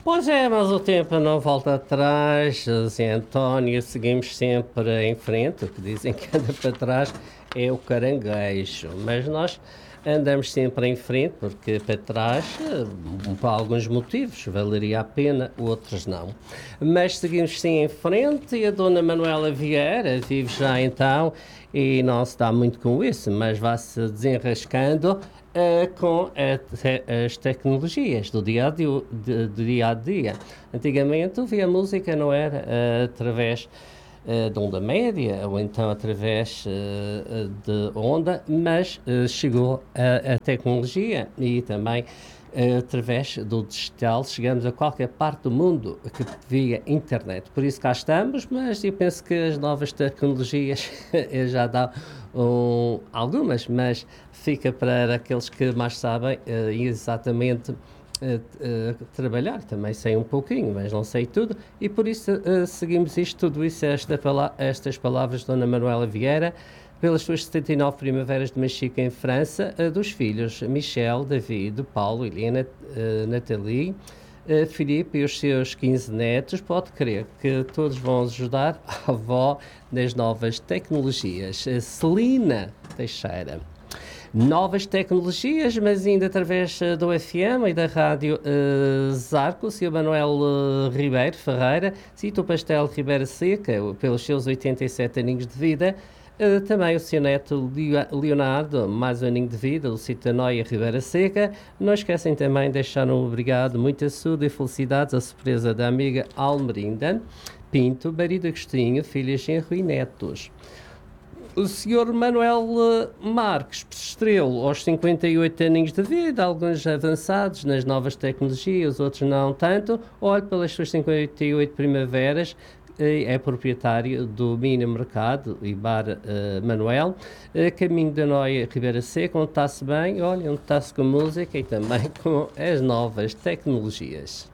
Pois é, mas o tempo não volta atrás, Zé António, seguimos sempre em frente. O que dizem que anda para trás é o caranguejo, mas nós andamos sempre em frente, porque para trás, por alguns motivos, valeria a pena, outros não. Mas seguimos sim em frente e a Dona Manuela Vieira vive já então e não se dá muito com isso, mas vai-se desenrascando com as tecnologias do dia a dia. Antigamente ouvia música, não era? Através de onda média ou então através de onda, mas chegou a tecnologia e também através do digital chegamos a qualquer parte do mundo que via internet. Por isso cá estamos, mas eu penso que as novas tecnologias já dão algumas, mas fica para aqueles que mais sabem exatamente trabalhar. Também sei um pouquinho, mas não sei tudo, e por isso seguimos isto, tudo isso, estas palavras de Dona Manuela Vieira, pelas suas 79 primaveras de Machica em França, dos filhos Michel, David, Paulo, Helena, Nathalie, Filipe e os seus 15 netos. Pode crer que todos vão ajudar a avó nas novas tecnologias. Celina Teixeira. Novas tecnologias, mas ainda através do FM e da rádio Zarco. Sr. Manuel Ribeiro Ferreira cita o Pastel Ribeira Seca, pelos seus 87 aninhos de vida. Também o seu neto Leonardo, mais um aninho de vida, Lucita Noia Ribeira Seca. Não esquecem também de deixar um obrigado, muita saúde e felicidades, a surpresa da amiga Almerinda Pinto, marido Agostinho, filhas Genro e netos. O Sr. Manuel Marques Estrelo, aos 58 aninhos de vida, alguns avançados nas novas tecnologias, outros não tanto. Olhe pelas suas 58 primaveras, é proprietário do Mini Mercado e Bar Manuel, caminho da Noia Ribeira Seca, onde está-se bem, olha, onde está-se com música e também com as novas tecnologias.